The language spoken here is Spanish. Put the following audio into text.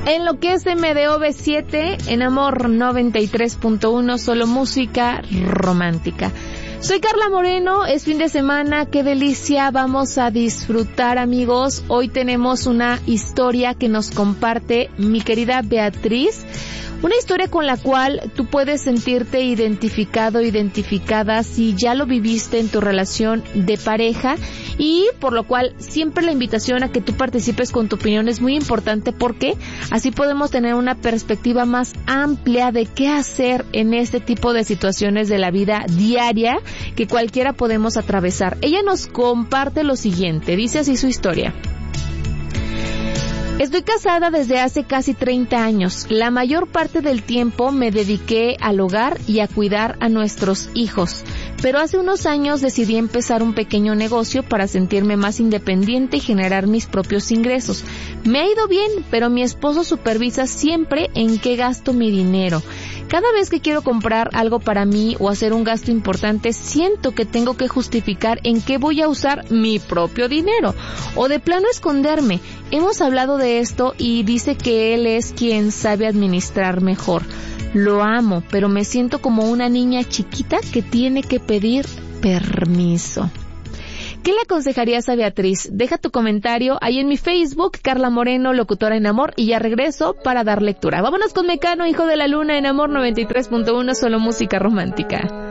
En lo que es MDOV7, en Amor 93.1, solo música romántica. Soy Carla Moreno, es fin de semana, qué delicia, vamos a disfrutar, amigos. Hoy tenemos una historia que nos comparte mi querida Beatriz. Una historia con la cual tú puedes sentirte identificado, identificada si ya lo viviste en tu relación de pareja, y por lo cual siempre la invitación a que tú participes con tu opinión es muy importante, porque así podemos tener una perspectiva más amplia de qué hacer en este tipo de situaciones de la vida diaria que cualquiera podemos atravesar. Ella nos comparte lo siguiente, dice así su historia. Estoy casada desde hace casi 30 años. La mayor parte del tiempo me dediqué al hogar y a cuidar a nuestros hijos. Pero hace unos años decidí empezar un pequeño negocio para sentirme más independiente y generar mis propios ingresos. Me ha ido bien, pero mi esposo supervisa siempre en qué gasto mi dinero. Cada vez que quiero comprar algo para mí o hacer un gasto importante, siento que tengo que justificar en qué voy a usar mi propio dinero, o de plano esconderme. Hemos hablado de esto y dice que él es quien sabe administrar mejor. Lo amo, pero me siento como una niña chiquita que tiene que pedir permiso. ¿Qué le aconsejarías a Beatriz? Deja tu comentario ahí en mi Facebook, Carla Moreno, locutora en Amor, y ya regreso para dar lectura. Vámonos con Mecano, hijo de la luna, en Amor 93.1, solo música romántica.